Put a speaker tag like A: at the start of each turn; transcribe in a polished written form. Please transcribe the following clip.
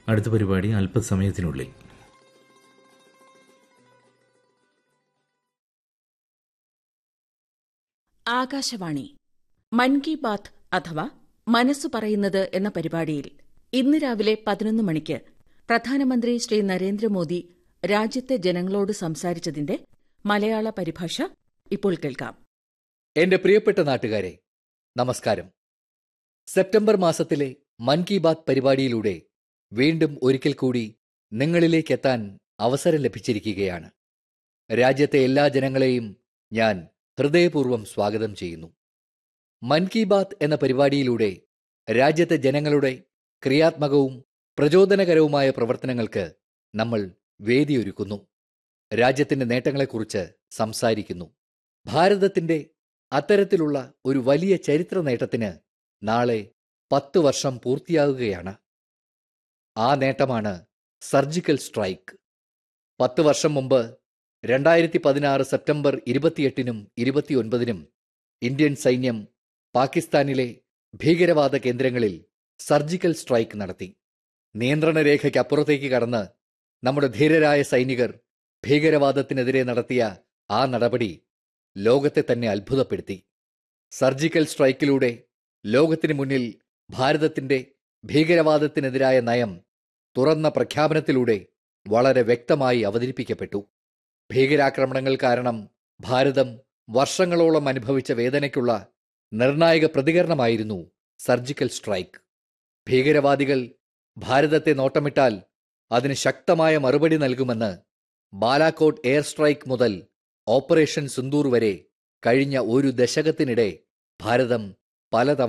A: അടുത്ത പരിപാടി അല്പസമയത്തിനുള്ളിൽ.
B: ആകാശവാണി മൻ കി ബാത്ത് അഥവാ മനസ്സു പറയുന്നത് എന്ന പരിപാടിയിൽ ഇന്ന് രാവിലെ 11 മണിക്ക് പ്രധാനമന്ത്രി ശ്രീ നരേന്ദ്രമോദി രാജ്യത്തെ ജനങ്ങളോട് സംസാരിച്ചതിന്റെ മലയാള പരിഭാഷ ഇപ്പോൾ കേൾക്കാം.
C: എന്റെ പ്രിയപ്പെട്ട നാട്ടുകാരെ, നമസ്കാരം. സെപ്റ്റംബർ മാസത്തിലെ മൻ കി ബാത്ത് പരിപാടിയിലൂടെ വീണ്ടും ഒരിക്കൽ കൂടി നിങ്ങളിലേക്കെത്താൻ അവസരം ലഭിച്ചിരിക്കുകയാണ്. രാജ്യത്തെ എല്ലാ ജനങ്ങളെയും ഞാൻ ഹൃദയപൂർവ്വം സ്വാഗതം ചെയ്യുന്നു. മൻ കി ബാത്ത് എന്ന പരിപാടിയിലൂടെ രാജ്യത്തെ ജനങ്ങളുടെ ക്രിയാത്മകവും പ്രചോദനകരവുമായ പ്രവർത്തനങ്ങൾക്ക് നമ്മൾ വേദിയൊരുക്കുന്നു. രാജ്യത്തിന്റെ നേട്ടങ്ങളെക്കുറിച്ച് സംസാരിക്കുന്നു. ഭാരതത്തിന്റെ അത്തരത്തിലുള്ള ഒരു വലിയ ചരിത്ര നേട്ടത്തിന് നാളെ 10 വർഷം പൂർത്തിയാകുകയാണ്. ആ നേട്ടമാണ് സർജിക്കൽ സ്ട്രൈക്ക്. 10 വർഷം മുമ്പ് 2016 സെപ്റ്റംബർ 28-നും 29-നും ഇന്ത്യൻ സൈന്യം പാകിസ്ഥാനിലെ ഭീകരവാദ കേന്ദ്രങ്ങളിൽ സർജിക്കൽ സ്ട്രൈക്ക് നടത്തി. നിയന്ത്രണ രേഖയ്ക്കപ്പുറത്തേക്ക് കടന്ന് നമ്മുടെ ധീരരായ സൈനികർ ഭീകരവാദത്തിനെതിരെ നടത്തിയ ആ നടപടി ലോകത്തെ തന്നെ അത്ഭുതപ്പെടുത്തി. സർജിക്കൽ സ്ട്രൈക്കിലൂടെ ലോകത്തിനു മുന്നിൽ ഭാരതത്തിന്റെ ഭീകരവാദത്തിനെതിരായ നയം തുറന്ന പ്രഖ്യാപനത്തിലൂടെ വളരെ വ്യക്തമായി അവതരിപ്പിക്കപ്പെട്ടു. ഭീകരാക്രമണങ്ങൾ കാരണം ഭാരതം വർഷങ്ങളോളം അനുഭവിച്ച വേദനയ്ക്കുള്ള നിർണായക പ്രതികരണമായിരുന്നു സർജിക്കൽ സ്ട്രൈക്ക്. ഭീകരവാദികൾ ഭാരതത്തെ നോട്ടമിട്ടാൽ അതിന് ശക്തമായ മറുപടി നൽകുമെന്ന് ബാലാക്കോട്ട് എയർ സ്ട്രൈക്ക് മുതൽ ഓപ്പറേഷൻ സിന്ദൂർ വരെ കഴിഞ്ഞ ഒരു ദശകത്തിനിടെ ഭാരതം പലതവണ